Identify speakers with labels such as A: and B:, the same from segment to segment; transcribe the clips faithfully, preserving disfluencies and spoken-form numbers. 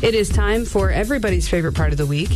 A: It is time for everybody's favorite part of the week.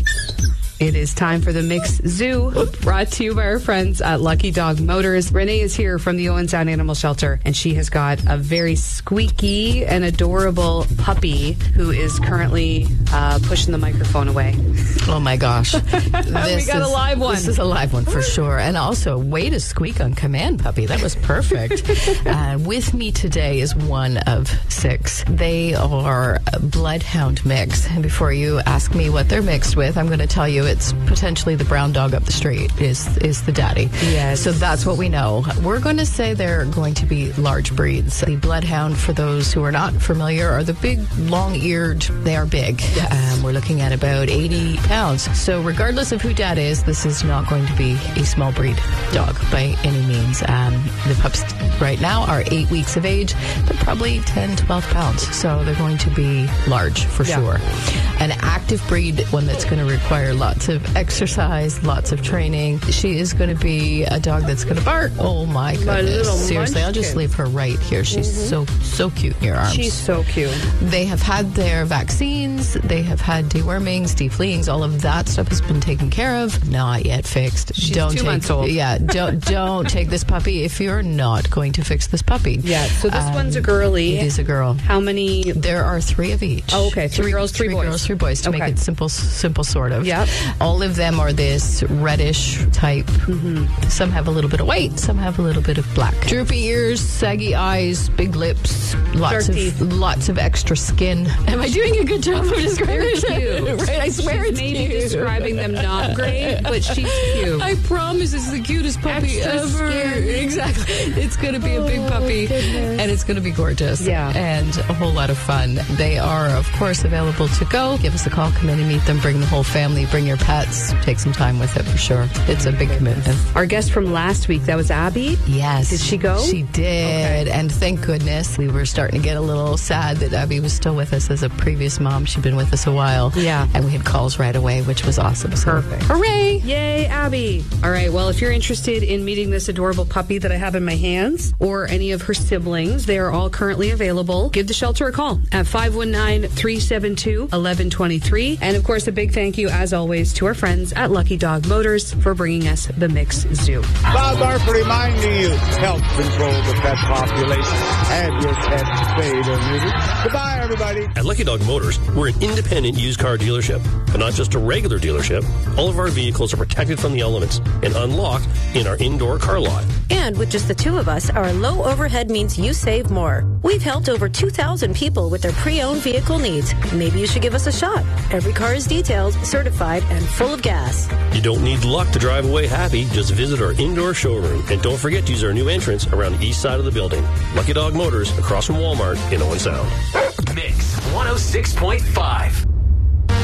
A: It is time for the Mix Zoo, brought to you by our friends at Lucky Dog Motors. Renee is here from the Owen Sound Animal Shelter, and she has got a very squeaky and adorable puppy who is currently uh, pushing the microphone away.
B: Oh my gosh. This
A: we got
B: is,
A: a live one.
B: This is a live one for sure. And also, way to squeak on command, puppy. That was perfect. uh, with me today is one of six. They are a bloodhound mix. And before you ask me what they're mixed with, I'm going to tell you it's potentially the brown dog up the street is is the daddy.
A: Yes.
B: So that's what we know. We're going to say they're going to be large breeds. The bloodhound, for those who are not familiar, are the big, long-eared. They are big. Yes. Um, we're looking at about eighty pounds. So regardless of who dad is, this is not going to be a small breed dog by any means. Um, the pups right now are eight weeks of age. They're probably ten, twelve pounds. So they're going to be large for yeah. sure. An active breed, one that's going to require lots of exercise, lots of training. She is going to be a dog that's going to bark. Oh my goodness. Seriously, I'll just leave her right here. She's mm-hmm. so, so cute in your arms.
A: She's so cute.
B: They have had their vaccines. They have had dewormings, defleeings. All of that stuff has been taken care of. Not yet fixed.
A: She's
B: don't
A: two
B: take,
A: months old.
B: Yeah, don't, don't take this puppy if you're not going to fix this puppy.
A: Yeah, so this
B: um,
A: one's a girly.
B: It is a girl.
A: How many?
B: There are three of each.
A: Oh, okay. Three, three girls, three,
B: three
A: boys.
B: girls, three boys to
A: okay.
B: make it simple, simple sort of.
A: Yep.
B: All of them are this reddish type. Mm-hmm. Some have a little bit of white, some have a little bit of black. Droopy ears, saggy eyes, big lips, lots
A: Dark
B: of
A: teeth.
B: lots of extra skin. Am I doing a good job of describing
A: it?
B: Right, I swear
A: she's
B: it's
A: maybe
B: cute.
A: describing them not great, but she's cute.
B: I promise it's the cutest puppy
A: Extra
B: ever.
A: skin.
B: Exactly. It's going to be a big puppy,
A: oh,
B: and it's going to be gorgeous.
A: Yeah.
B: And a whole lot of fun. They are, of course, available to go. Give us a call, come in and meet them, bring the whole family, bring your pets, take some time with it for sure. It's a big commitment.
A: Our guest from last week, that was Abby.
B: Yes.
A: Did she go?
B: She did. Okay. And thank goodness. We were starting to get a little sad that Abby was still with us as a previous mom. She'd been with us a while.
A: Yeah.
B: And we had calls right away, which was awesome. So,
A: perfect.
B: Hooray!
A: Yay, Abby. All right. Well, if you're interested in meeting this adorable puppy that I have in my hands or any of her siblings, they are all currently available. Give the shelter a call at five one nine, three seven two, one one two three. And of course, a big thank you, as always, to our friends at Lucky Dog Motors for bringing us the Mix Zoo.
C: Bob Barker reminding you, help control the pet population. Have your pets spayed or neutered. Goodbye, everybody.
D: At Lucky Dog Motors, we're an independent used car dealership, but not just a regular dealership. All of our vehicles are protected from the elements and unlocked in our indoor car lot.
E: And with just the two of us, our low overhead means you save more. We've helped over two thousand people with their pre-owned vehicle needs. Maybe you should give us a shot. Every car is detailed, certified, and full of gas.
D: You don't need luck to drive away happy. Just visit our indoor showroom. And don't forget to use our new entrance around the east side of the building. Lucky Dog Motors, across from Walmart in Owen Sound.
F: Mix one oh six point five.